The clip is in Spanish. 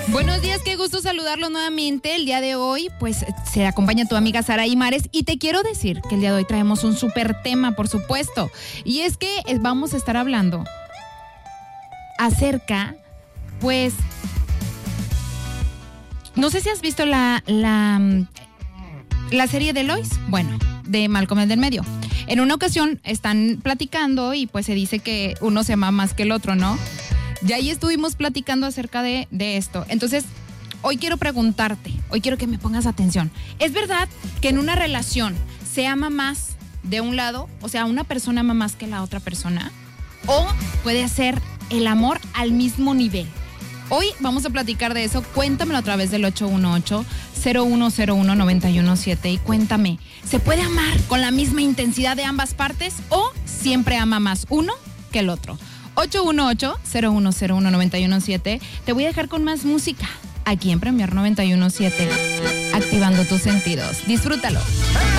Buenos días, qué gusto saludarlos nuevamente. El día de hoy, pues, se acompaña tu amiga Saraí Mares y te quiero decir que el día de hoy traemos un súper tema, por supuesto. Y es que vamos a estar hablando acerca, pues, no sé si has visto la serie de Lois, bueno, de Malcolm el del medio. En una ocasión están platicando y pues se dice que uno se ama más que el otro, ¿no? Y ahí estuvimos platicando acerca de esto. Entonces, hoy quiero preguntarte, hoy quiero que me pongas atención. ¿Es verdad que en una relación se ama más de un lado? O sea, una persona ama más que la otra persona. ¿O puede ser el amor al mismo nivel? Hoy vamos a platicar de eso. Cuéntamelo a través del 818-0101-917 y cuéntame, ¿se puede amar con la misma intensidad de ambas partes o siempre ama más uno que el otro? 818-0101-917. Te voy a dejar con más música aquí en Premier 917, activando tus sentidos. Disfrútalo.